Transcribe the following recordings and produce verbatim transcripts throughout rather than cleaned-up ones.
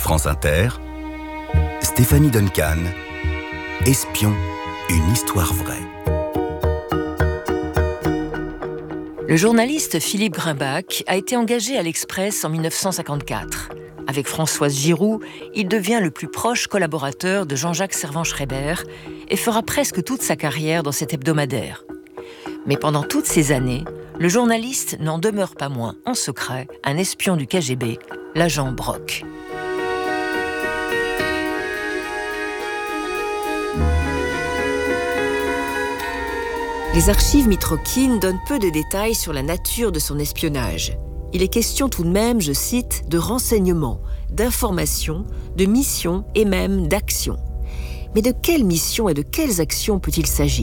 France Inter, Stéphanie Duncan, Espion, une histoire vraie. Le journaliste Philippe Grimbach a été engagé à l'Express en dix-neuf cent cinquante-quatre. Avec Françoise Giroud, il devient le plus proche collaborateur de Jean-Jacques Servan-Schreiber et fera presque toute sa carrière dans cet hebdomadaire. Mais pendant toutes ces années, le journaliste n'en demeure pas moins, en secret, un espion du K G B, l'agent Brock. Les archives Mitrokhin donnent peu de détails sur la nature de son espionnage. Il est question tout de même, je cite, de renseignements, d'informations, de missions et même d'actions. Mais de quelles missions et de quelles actions peut-il s'agir ?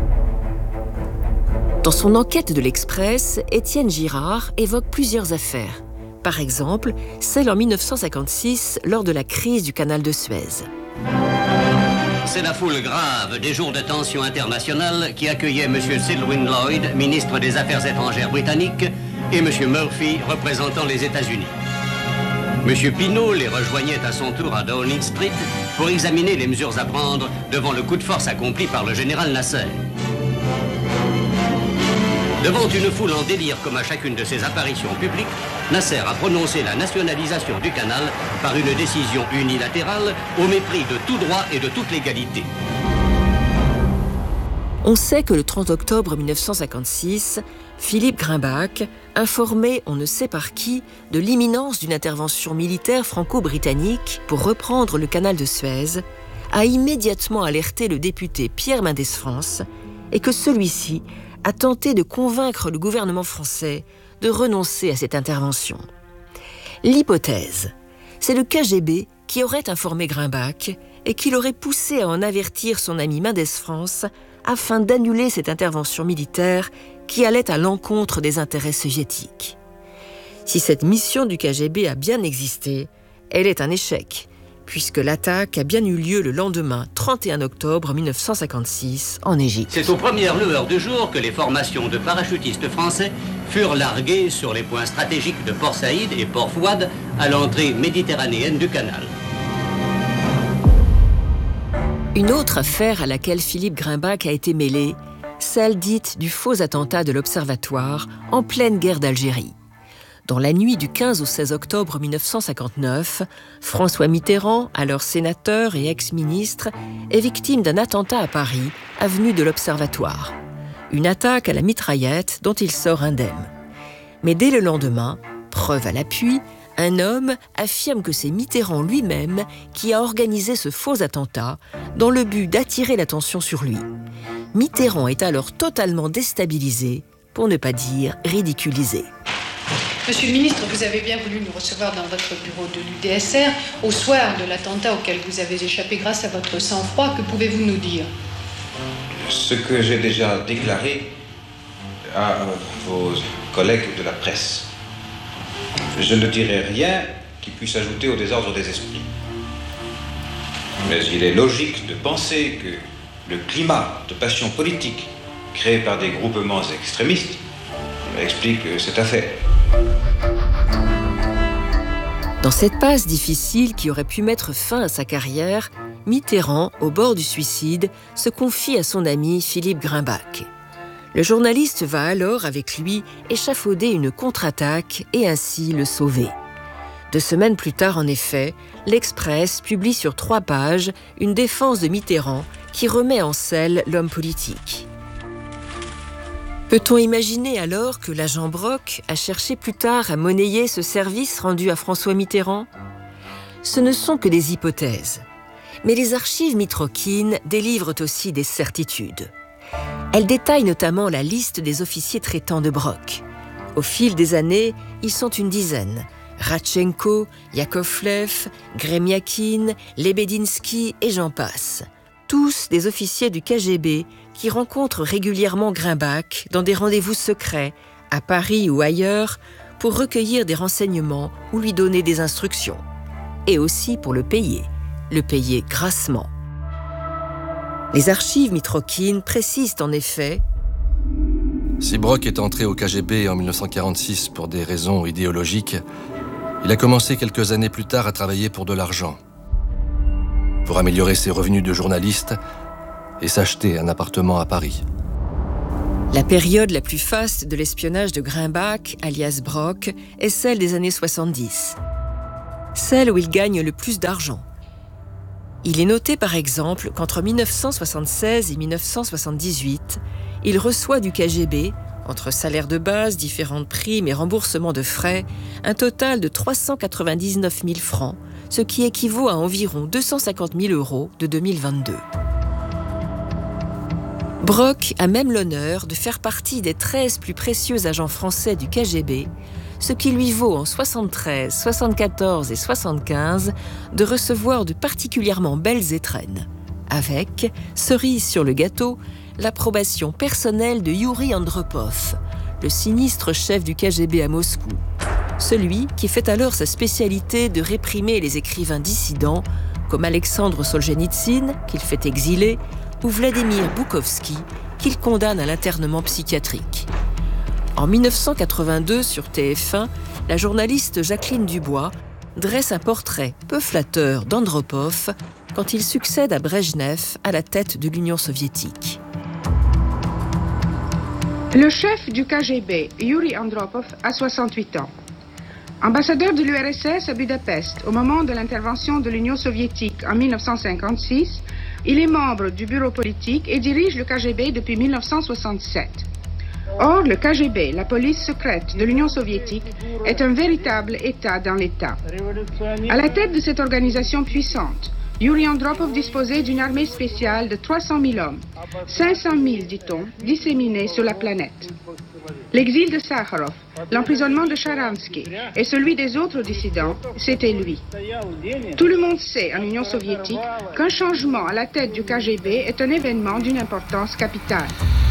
Dans son enquête de l'Express, Étienne Girard évoque plusieurs affaires. Par exemple, celle en dix-neuf cent cinquante-six, lors de la crise du canal de Suez. C'est la foule grave des jours de tension internationale qui accueillait M. Selwyn Lloyd, ministre des Affaires étrangères britannique, et M. Murphy, représentant les États-Unis. M. Pinault les rejoignait à son tour à Downing Street pour examiner les mesures à prendre devant le coup de force accompli par le général Nasser. Devant une foule en délire comme à chacune de ses apparitions publiques, Nasser a prononcé la nationalisation du canal par une décision unilatérale au mépris de tout droit et de toute légalité. On sait que le trente octobre dix-neuf cent cinquante-six, Philippe Grimbach, informé on ne sait par qui de l'imminence d'une intervention militaire franco-britannique pour reprendre le canal de Suez, a immédiatement alerté le député Pierre Mendès France et que celui-ci a tenté de convaincre le gouvernement français de renoncer à cette intervention. L'hypothèse, c'est le K G B qui aurait informé Grimbach et qui l'aurait poussé à en avertir son ami Mendès France afin d'annuler cette intervention militaire qui allait à l'encontre des intérêts soviétiques. Si cette mission du K G B a bien existé, elle est un échec, puisque l'attaque a bien eu lieu le lendemain, trente et un octobre dix-neuf cent cinquante-six, en Égypte. C'est aux premières lueurs du jour que les formations de parachutistes français furent larguées sur les points stratégiques de Port Saïd et Port Fouad à l'entrée méditerranéenne du canal. Une autre affaire à laquelle Philippe Grimbach a été mêlé, celle dite du faux attentat de l'Observatoire en pleine guerre d'Algérie. Dans la nuit du quinze au seize octobre dix-neuf cent cinquante-neuf, François Mitterrand, alors sénateur et ex-ministre, est victime d'un attentat à Paris, avenue de l'Observatoire. Une attaque à la mitraillette dont il sort indemne. Mais dès le lendemain, preuve à l'appui, un homme affirme que c'est Mitterrand lui-même qui a organisé ce faux attentat dans le but d'attirer l'attention sur lui. Mitterrand est alors totalement déstabilisé, pour ne pas dire ridiculisé. Monsieur le ministre, vous avez bien voulu nous recevoir dans votre bureau de l'U D S R au soir de l'attentat auquel vous avez échappé grâce à votre sang-froid. Que pouvez-vous nous dire ? Ce que j'ai déjà déclaré à vos collègues de la presse. Je ne dirai rien qui puisse ajouter au désordre des esprits. Mais il est logique de penser que le climat de passion politique créé par des groupements extrémistes explique cette affaire. Dans cette passe difficile qui aurait pu mettre fin à sa carrière, Mitterrand, au bord du suicide, se confie à son ami Philippe Grimbach. Le journaliste va alors, avec lui, échafauder une contre-attaque et ainsi le sauver. Deux semaines plus tard, en effet, l'Express publie sur trois pages une défense de Mitterrand qui remet en selle l'homme politique. Peut-on imaginer alors que l'agent Brock a cherché plus tard à monnayer ce service rendu à François Mitterrand ? Ce ne sont que des hypothèses. Mais les archives Mitrokhin délivrent aussi des certitudes. Elles détaillent notamment la liste des officiers traitants de Brock. Au fil des années, ils sont une dizaine. Radchenko, Yakovlev, Gremyakin, Lebedinsky et j'en passe. Tous des officiers du K G B qui rencontrent régulièrement Grimbach dans des rendez-vous secrets, à Paris ou ailleurs, pour recueillir des renseignements ou lui donner des instructions. Et aussi pour le payer, le payer grassement. Les archives Mitrokhin précisent en effet: si Brock est entré au K G B en dix-neuf cent quarante-six pour des raisons idéologiques, Il a commencé quelques années plus tard à travailler pour de l'argent, pour améliorer ses revenus de journaliste et s'acheter un appartement à Paris. La période la plus faste de l'espionnage de Grimbach, alias Brock, est celle des années soixante-dix. Celle où il gagne le plus d'argent. Il est noté par exemple qu'entre mille neuf cent soixante-seize et mille neuf cent soixante-dix-huit, il reçoit du K G B, entre salaire de base, différentes primes et remboursements de frais, un total de trois cent quatre-vingt-dix-neuf mille francs, ce qui équivaut à environ deux cent cinquante mille euros de deux mille vingt-deux. Brock a même l'honneur de faire partie des treize plus précieux agents français du K G B, ce qui lui vaut en soixante-treize, soixante-quatorze et soixante-quinze de recevoir de particulièrement belles étrennes, avec, cerise sur le gâteau, l'approbation personnelle de Youri Andropov, le sinistre chef du K G B à Moscou, celui qui fait alors sa spécialité de réprimer les écrivains dissidents comme Alexandre Solzhenitsyn, qu'il fait exiler, ou Vladimir Boukhovski, qu'il condamne à l'internement psychiatrique. En mille neuf cent quatre-vingt-deux, sur T F un, la journaliste Jacqueline Dubois dresse un portrait peu flatteur d'Andropov quand il succède à Brejnev à la tête de l'Union soviétique. Le chef du K G B, Youri Andropov, a soixante-huit ans. Ambassadeur de l'U R S S à Budapest au moment de l'intervention de l'Union soviétique en mille neuf cent cinquante-six, il est membre du bureau politique et dirige le K G B depuis mille neuf cent soixante-sept. Or, le K G B, la police secrète de l'Union soviétique, est un véritable État dans l'État. À la tête de cette organisation puissante, Youri Andropov disposait d'une armée spéciale de trois cent mille hommes, cinq cent mille, dit-on, disséminés sur la planète. L'exil de Sakharov, l'emprisonnement de Sharansky et celui des autres dissidents, c'était lui. Tout le monde sait en Union soviétique qu'un changement à la tête du K G B est un événement d'une importance capitale.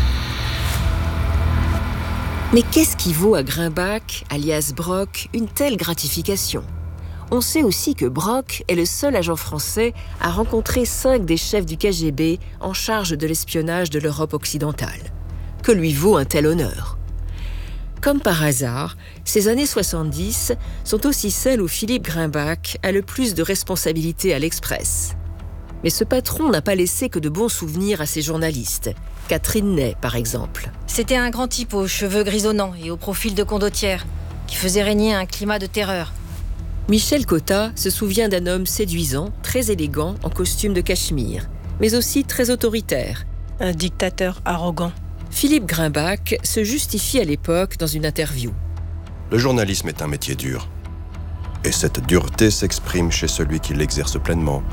Mais qu'est-ce qui vaut à Grimbach, alias Brock, une telle gratification ? On sait aussi que Brock est le seul agent français à rencontrer cinq des chefs du K G B en charge de l'espionnage de l'Europe occidentale. Que lui vaut un tel honneur ? Comme par hasard, ces années soixante-dix sont aussi celles où Philippe Grimbach a le plus de responsabilités à l'Express. Mais ce patron n'a pas laissé que de bons souvenirs à ses journalistes. Catherine Ney, par exemple. C'était un grand type aux cheveux grisonnants et au profil de condottière, qui faisait régner un climat de terreur. Michel Cotta se souvient d'un homme séduisant, très élégant, en costume de cachemire, mais aussi très autoritaire. Un dictateur arrogant. Philippe Grimbach se justifie à l'époque dans une interview. Le journalisme est un métier dur. Et cette dureté s'exprime chez celui qui l'exerce pleinement.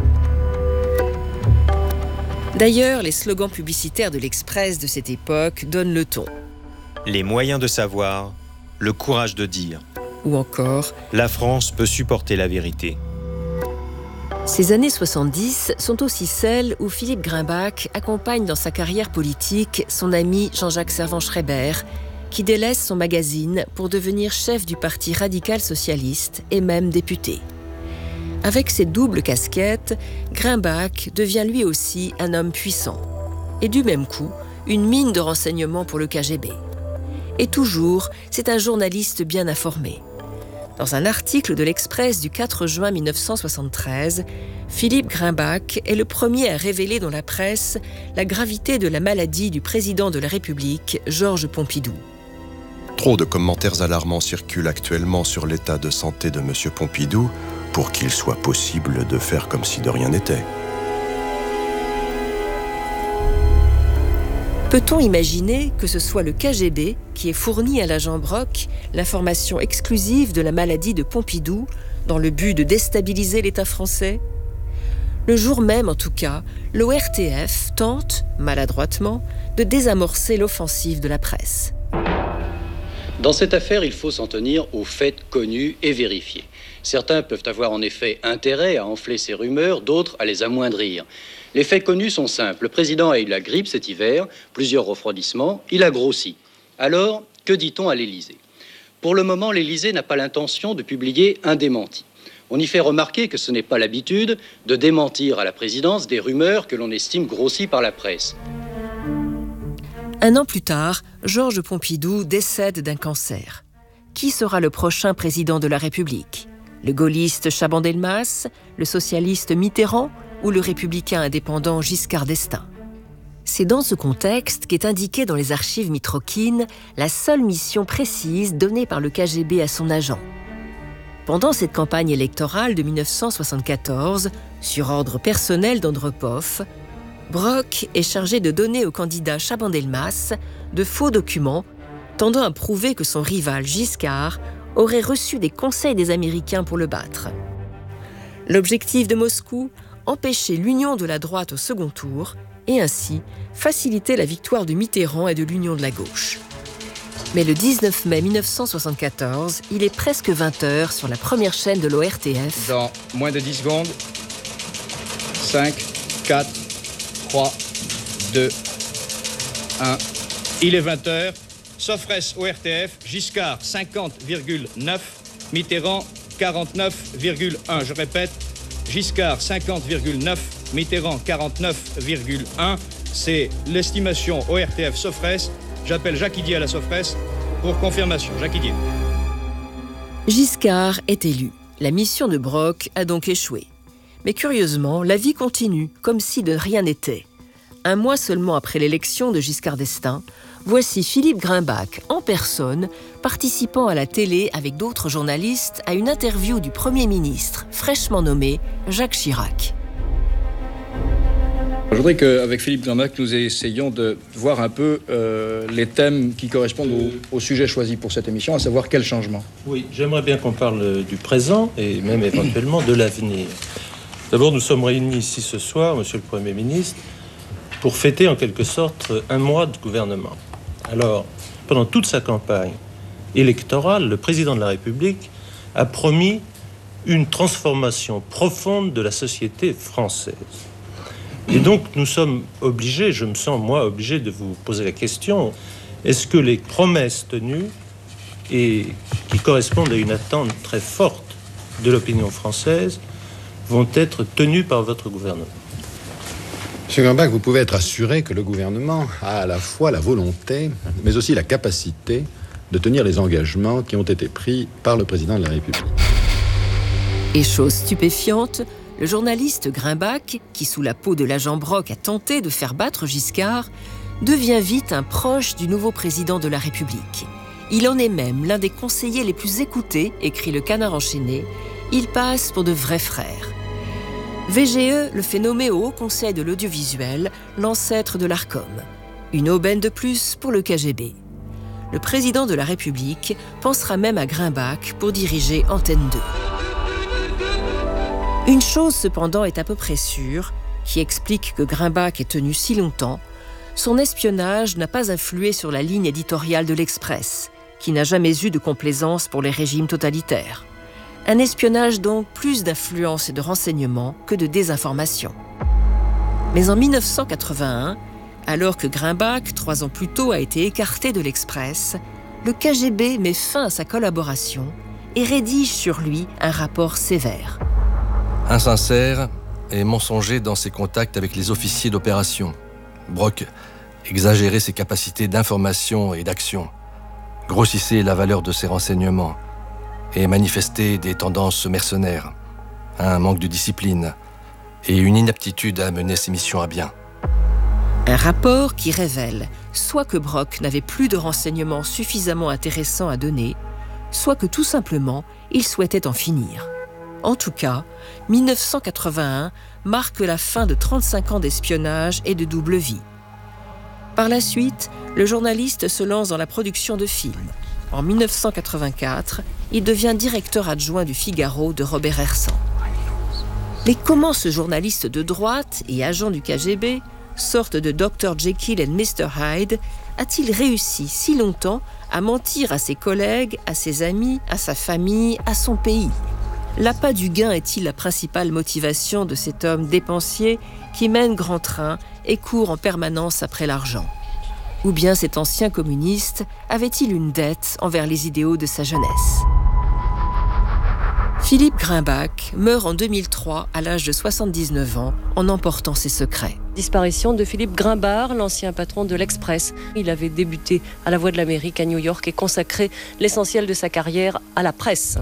D'ailleurs, les slogans publicitaires de l'Express de cette époque donnent le ton. Les moyens de savoir, le courage de dire. Ou encore, la France peut supporter la vérité. Ces années soixante-dix sont aussi celles où Philippe Grimbach accompagne dans sa carrière politique son ami Jean-Jacques Servan-Schreiber, qui délaisse son magazine pour devenir chef du Parti radical-socialiste et même député. Avec ses doubles casquettes, Grimbach devient lui aussi un homme puissant. Et du même coup, une mine de renseignements pour le K G B. Et toujours, c'est un journaliste bien informé. Dans un article de l'Express du quatre juin mille neuf cent soixante-treize, Philippe Grimbach est le premier à révéler dans la presse la gravité de la maladie du président de la République, Georges Pompidou. Trop de commentaires alarmants circulent actuellement sur l'état de santé de M. Pompidou pour qu'il soit possible de faire comme si de rien n'était. Peut-on imaginer que ce soit le K G B qui ait fourni à l'agent Brock l'information exclusive de la maladie de Pompidou dans le but de déstabiliser l'État français ? Le jour même, en tout cas, l'O R T F tente, maladroitement, de désamorcer l'offensive de la presse. Dans cette affaire, il faut s'en tenir aux faits connus et vérifiés. Certains peuvent avoir en effet intérêt à enfler ces rumeurs, d'autres à les amoindrir. Les faits connus sont simples. Le président a eu la grippe cet hiver, plusieurs refroidissements, il a grossi. Alors, que dit-on à l'Élysée ? Pour le moment, l'Élysée n'a pas l'intention de publier un démenti. On y fait remarquer que ce n'est pas l'habitude de démentir à la présidence des rumeurs que l'on estime grossies par la presse. Un an plus tard, Georges Pompidou décède d'un cancer. Qui sera le prochain président de la République ? Le gaulliste Chaban-Delmas, le socialiste Mitterrand ou le républicain indépendant Giscard d'Estaing ? C'est dans ce contexte qu'est indiquée dans les archives mitrokhines la seule mission précise donnée par le K G B à son agent. Pendant cette campagne électorale de mille neuf cent soixante-quatorze, sur ordre personnel d'Andropov, Brock est chargé de donner au candidat Chaban-Delmas de faux documents tendant à prouver que son rival Giscard aurait reçu des conseils des Américains pour le battre. L'objectif de Moscou, empêcher l'union de la droite au second tour et ainsi faciliter la victoire de Mitterrand et de l'union de la gauche. Mais le dix-neuf mai mille neuf cent soixante-quatorze, il est presque vingt heures sur la première chaîne de l'O R T F. Dans moins de dix secondes, cinq, quatre, trois, deux, un. Il est vingt heures. Sofres O R T F, Giscard cinquante virgule neuf, Mitterrand quarante-neuf virgule un. Je répète, Giscard cinquante virgule neuf, Mitterrand quarante-neuf virgule un. C'est l'estimation O R T F Sofres. J'appelle Jacques Idier à la Sofres pour confirmation. Jacques Idier. Giscard est élu. La mission de Brock a donc échoué. Mais curieusement, la vie continue, comme si de rien n'était. Un mois seulement après l'élection de Giscard d'Estaing, voici Philippe Grimbach en personne, participant à la télé avec d'autres journalistes à une interview du Premier ministre, fraîchement nommé Jacques Chirac. Je voudrais qu'avec Philippe Grimbach, nous essayions de voir un peu euh, les thèmes qui correspondent au, au sujet choisi pour cette émission, à savoir quel changement. Oui, j'aimerais bien qu'on parle du présent et même éventuellement de l'avenir. D'abord, nous sommes réunis ici ce soir, Monsieur le Premier ministre, pour fêter en quelque sorte un mois de gouvernement. Alors, pendant toute sa campagne électorale, le président de la République a promis une transformation profonde de la société française. Et donc, nous sommes obligés, je me sens moi obligé de vous poser la question, est-ce que les promesses tenues et qui correspondent à une attente très forte de l'opinion française vont être tenues par votre gouvernement ? Monsieur Grimbach, vous pouvez être assuré que le gouvernement a à la fois la volonté, mais aussi la capacité de tenir les engagements qui ont été pris par le président de la République. Et chose stupéfiante, le journaliste Grimbach, qui sous la peau de l'agent Brock a tenté de faire battre Giscard, devient vite un proche du nouveau président de la République. Il en est même l'un des conseillers les plus écoutés, écrit le Canard enchaîné. Il passe pour de vrais frères. V G E le fait nommer au Haut Conseil de l'audiovisuel, l'ancêtre de l'Arcom. Une aubaine de plus pour le K G B. Le président de la République pensera même à Grimbach pour diriger Antenne deux. Une chose cependant est à peu près sûre, qui explique que Grimbach ait tenu si longtemps, son espionnage n'a pas influé sur la ligne éditoriale de l'Express, qui n'a jamais eu de complaisance pour les régimes totalitaires. Un espionnage donc plus d'influence et de renseignement que de désinformation. Mais en mille neuf cent quatre-vingt-un, alors que Grimbach, trois ans plus tôt, a été écarté de l'Express, le K G B met fin à sa collaboration et rédige sur lui un rapport sévère. Insincère et mensonger dans ses contacts avec les officiers d'opération. Brock exagérait ses capacités d'information et d'action, grossissait la valeur de ses renseignements et manifestait des tendances mercenaires, un manque de discipline et une inaptitude à mener ses missions à bien. Un rapport qui révèle soit que Brock n'avait plus de renseignements suffisamment intéressants à donner, soit que tout simplement, il souhaitait en finir. En tout cas, mille neuf cent quatre-vingt-un marque la fin de trente-cinq ans d'espionnage et de double vie. Par la suite, le journaliste se lance dans la production de films. En mille neuf cent quatre-vingt-quatre, il devient directeur adjoint du Figaro de Robert Hersan. Mais comment ce journaliste de droite et agent du K G B, sorte de docteur Jekyll et mister Hyde, a-t-il réussi si longtemps à mentir à ses collègues, à ses amis, à sa famille, à son pays ? L'appât du gain est-il la principale motivation de cet homme dépensier qui mène grand train et court en permanence après l'argent ? Ou bien cet ancien communiste avait-il une dette envers les idéaux de sa jeunesse ? Philippe Grimbach meurt en deux mille trois à l'âge de soixante-dix-neuf ans en emportant ses secrets. Disparition de Philippe Grimbach, l'ancien patron de l'Express. Il avait débuté à la Voix de l'Amérique à New York et consacré l'essentiel de sa carrière à la presse.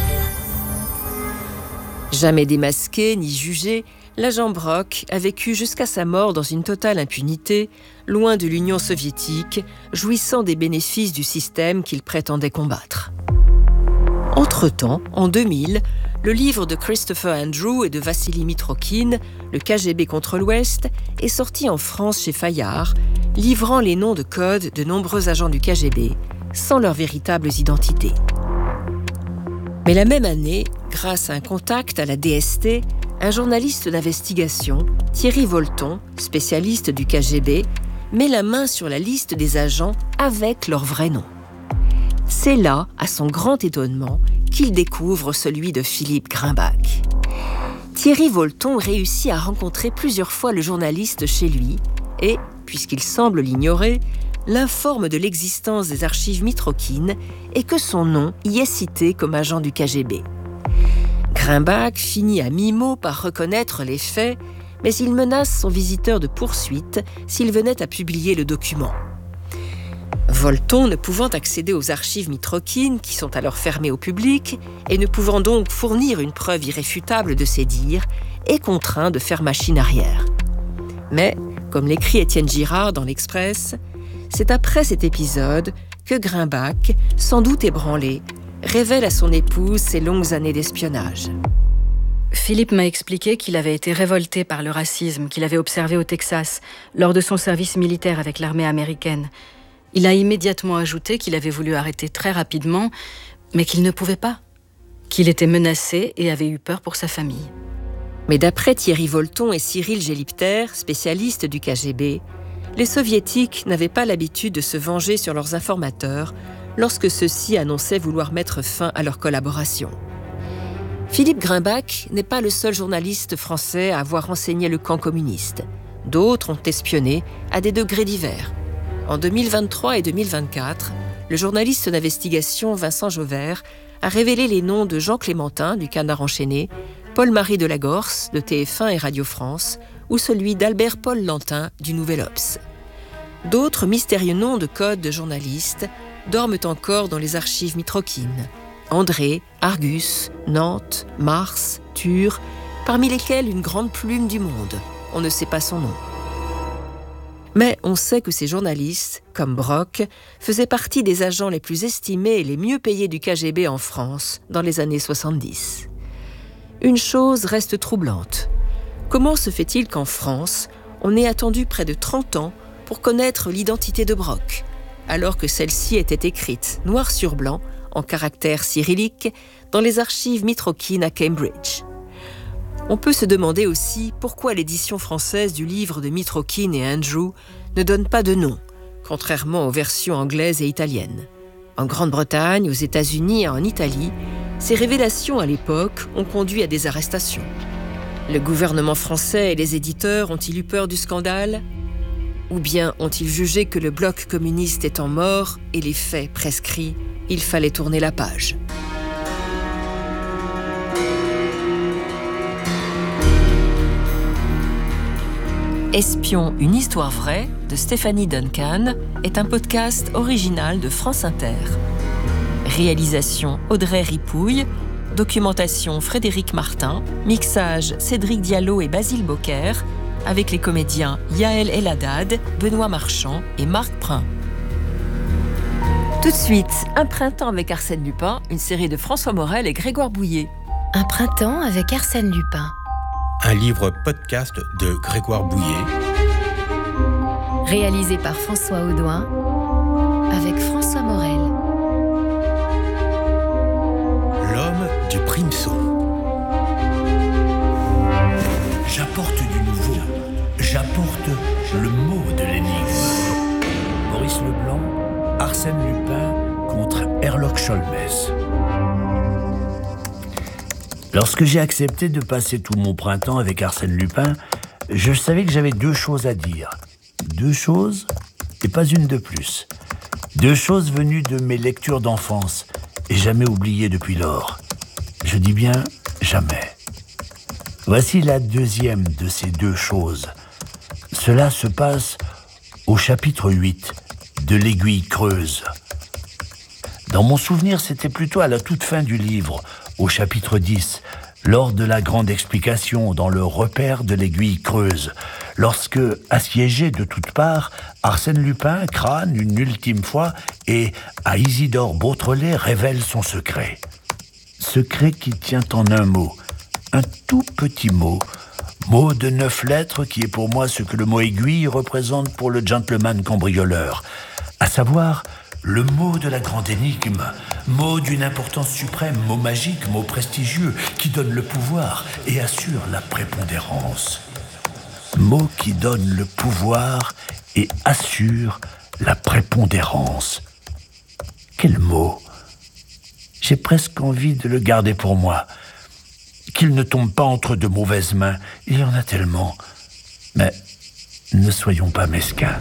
Jamais démasqué ni jugé, l'agent Brock a vécu jusqu'à sa mort dans une totale impunité, loin de l'Union soviétique, jouissant des bénéfices du système qu'il prétendait combattre. Entre-temps, en deux mille, le livre de Christopher Andrew et de Vassili Mitrokhin, Le K G B contre l'Ouest, est sorti en France chez Fayard, livrant les noms de code de nombreux agents du K G B, sans leurs véritables identités. Mais la même année, grâce à un contact à la D S T, un journaliste d'investigation, Thierry Volton, spécialiste du K G B, met la main sur la liste des agents avec leur vrai nom. C'est là, à son grand étonnement, qu'il découvre celui de Philippe Grimbach. Thierry Volton réussit à rencontrer plusieurs fois le journaliste chez lui et, puisqu'il semble l'ignorer, l'informe de l'existence des archives Mitrokhin et que son nom y est cité comme agent du K G B. Grimbach finit à mi-mot par reconnaître les faits, mais il menace son visiteur de poursuite s'il venait à publier le document. Volton, ne pouvant accéder aux archives Mitrokhin, qui sont alors fermées au public, et ne pouvant donc fournir une preuve irréfutable de ses dires, est contraint de faire machine arrière. Mais, comme l'écrit Étienne Girard dans l'Express, c'est après cet épisode que Grimbach, sans doute ébranlé, révèle à son épouse ses longues années d'espionnage. Philippe m'a expliqué qu'il avait été révolté par le racisme qu'il avait observé au Texas lors de son service militaire avec l'armée américaine. Il a immédiatement ajouté qu'il avait voulu arrêter très rapidement, mais qu'il ne pouvait pas, qu'il était menacé et avait eu peur pour sa famille. Mais d'après Thierry Volton et Cyril Gélipter, spécialistes du K G B, les soviétiques n'avaient pas l'habitude de se venger sur leurs informateurs lorsque ceux-ci annonçaient vouloir mettre fin à leur collaboration. Philippe Grimbach n'est pas le seul journaliste français à avoir renseigné le camp communiste. D'autres ont espionné à des degrés divers. En deux mille vingt-trois et deux mille vingt-quatre, le journaliste d'investigation Vincent Jauvert a révélé les noms de Jean Clémentin du Canard enchaîné, Paul-Marie Delagorce de T F un et Radio France ou celui d'Albert Paul Lantin du Nouvel Obs. D'autres mystérieux noms de codes de journalistes dorment encore dans les archives Mitrokhin. André, Argus, Nantes, Mars, Tur, parmi lesquels une grande plume du monde. On ne sait pas son nom. Mais on sait que ces journalistes, comme Brock, faisaient partie des agents les plus estimés et les mieux payés du K G B en France dans les années soixante-dix. Une chose reste troublante. Comment se fait-il qu'en France, on ait attendu près de trente ans pour connaître l'identité de Brock, alors que celle-ci était écrite noir sur blanc, en caractères cyrilliques, dans les archives Mitrokhin à Cambridge? On peut se demander aussi pourquoi l'édition française du livre de Mitrokhin et Andrew ne donne pas de nom, contrairement aux versions anglaises et italiennes. En Grande-Bretagne, aux États-Unis et en Italie, ces révélations à l'époque ont conduit à des arrestations. Le gouvernement français et les éditeurs ont-ils eu peur du scandale? Ou bien ont-ils jugé que le bloc communiste étant mort et les faits prescrits, il fallait tourner la page? Espion, une histoire vraie de Stéphanie Duncan est un podcast original de France Inter. Réalisation Audrey Ripouille, documentation Frédéric Martin, mixage Cédric Diallo et Basile Bocquer, avec les comédiens Yael Eladad, Benoît Marchand et Marc Prin. Tout de suite, Un printemps avec Arsène Lupin, une série de François Morel et Grégoire Bouillet. Un printemps avec Arsène Lupin. Un livre podcast de Grégoire Bouillet. Réalisé par François Audouin, avec François Morel. L'homme du Primso. J'apporte du nouveau. J'apporte le mot de l'énigme. Maurice Leblanc, Arsène Lupin contre Herlock Sholmès. Lorsque j'ai accepté de passer tout mon printemps avec Arsène Lupin, je savais que j'avais deux choses à dire. Deux choses et pas une de plus. Deux choses venues de mes lectures d'enfance et jamais oubliées depuis lors. Je dis bien jamais. Voici la deuxième de ces deux choses. Cela se passe au chapitre huit de l'Aiguille creuse. Dans mon souvenir, c'était plutôt à la toute fin du livre, au chapitre dix, lors de la grande explication dans le repère de l'Aiguille creuse, lorsque, assiégé de toutes parts, Arsène Lupin crâne une ultime fois et, à Isidore Beautrelet, révèle son secret. Secret qui tient en un mot, un tout petit mot, mot de neuf lettres qui est pour moi ce que le mot aiguille représente pour le gentleman cambrioleur, à savoir le mot de la grande énigme, mot d'une importance suprême, mot magique, mot prestigieux, qui donne le pouvoir et assure la prépondérance. Mot qui donne le pouvoir et assure la prépondérance. Quel mot! J'ai presque envie de le garder pour moi. Qu'il ne tombe pas entre de mauvaises mains. Il y en a tellement. Mais ne soyons pas mesquins.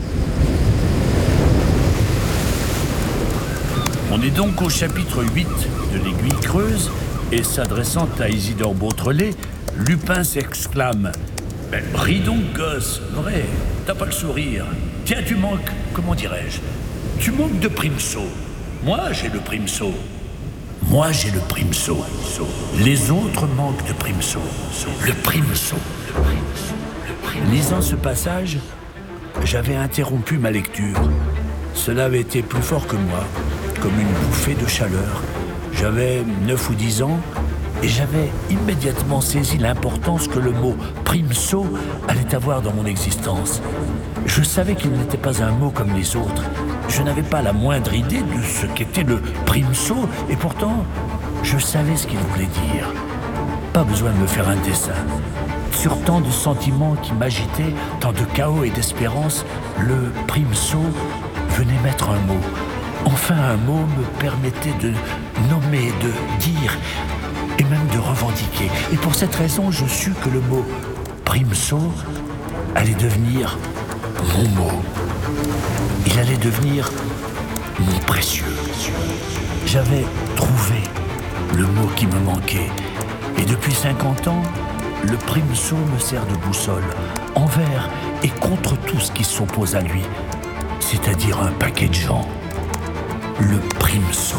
On est donc au chapitre huit de l'Aiguille creuse, et s'adressant à Isidore Beautrelet, Lupin s'exclame « Mais ris donc, gosse, vrai, t'as pas le sourire. Tiens, tu manques, comment dirais-je, tu manques de Primso. Moi, j'ai le Primso. Moi, j'ai le Primso. Les autres manquent de Primso. Le Primso. Lisant ce passage, j'avais interrompu ma lecture. Cela avait été plus fort que moi, comme une bouffée de chaleur. J'avais neuf ou dix ans et j'avais immédiatement saisi l'importance que le mot « Primso » allait avoir dans mon existence. Je savais qu'il n'était pas un mot comme les autres. Je n'avais pas la moindre idée de ce qu'était le Primso et pourtant, je savais ce qu'il voulait dire. Pas besoin de me faire un dessin. Sur tant de sentiments qui m'agitaient, tant de chaos et d'espérance, le Primso venait mettre un mot. Enfin, un mot me permettait de nommer, de dire et même de revendiquer. Et pour cette raison, je sus que le mot Primso allait devenir mon mot. Il allait devenir mon précieux. J'avais trouvé le mot qui me manquait. Et depuis cinquante ans, le Primso me sert de boussole, envers et contre tout ce qui s'oppose à lui, c'est-à-dire un paquet de gens. Le Primso.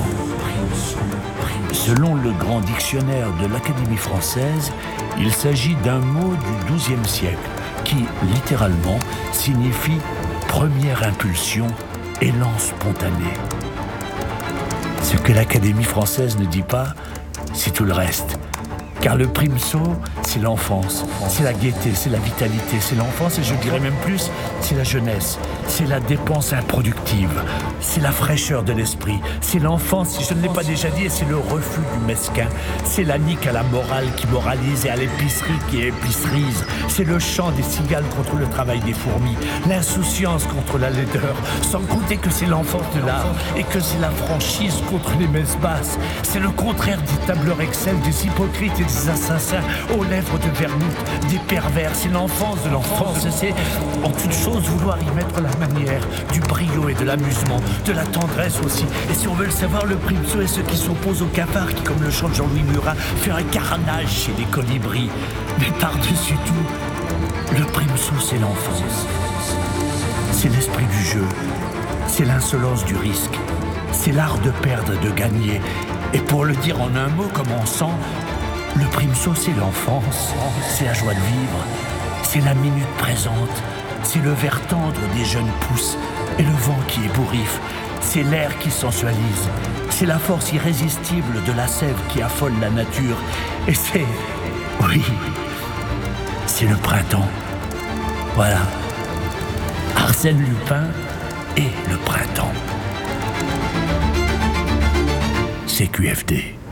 Selon le grand dictionnaire de l'Académie française, il s'agit d'un mot du douzième siècle qui, littéralement, signifie première impulsion, élan spontané. Ce que l'Académie française ne dit pas, c'est tout le reste. Car le Primso, c'est l'enfance, c'est la gaieté, c'est la vitalité, c'est l'enfance et je dirais même plus, c'est la jeunesse, c'est la dépense improductive, c'est la fraîcheur de l'esprit, c'est l'enfance, si je ne l'ai pas déjà dit, et c'est le refus du mesquin, c'est la nique à la morale qui moralise et à l'épicerie qui épicerise, c'est le chant des cigales contre le travail des fourmis, l'insouciance contre la laideur, sans compter que c'est l'enfance de l'art et que c'est la franchise contre les messes basses, c'est le contraire des tableurs Excel, des hypocrites et des des assassins aux lèvres de vermouth, des pervers, c'est l'enfance de l'enfance, c'est en toute chose vouloir y mettre la manière, du brio et de l'amusement, de la tendresse aussi. Et si on veut le savoir, le Primso est ce qui s'oppose au cafard qui, comme le chante Jean-Louis Murat, fait un carnage chez les colibris. Mais par-dessus tout, le Primso, c'est l'enfance. C'est l'esprit du jeu, c'est l'insolence du risque, c'est l'art de perdre et de gagner. Et pour le dire en un mot comme on sent, le Primso, c'est l'enfance, c'est la joie de vivre, c'est la minute présente, c'est le vert tendre des jeunes pousses et le vent qui ébouriffe, c'est l'air qui sensualise, c'est la force irrésistible de la sève qui affole la nature, et c'est, oui, c'est le printemps. Voilà, Arsène Lupin et le printemps. C Q F D.